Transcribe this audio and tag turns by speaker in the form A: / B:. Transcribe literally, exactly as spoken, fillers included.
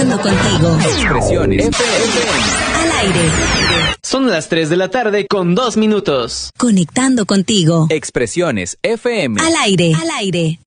A: Conectando contigo.
B: Expresiones F M.
A: Al aire.
C: Son las tres de la tarde con dos minutos.
A: Conectando contigo.
B: Expresiones F M.
A: Al aire. Al aire.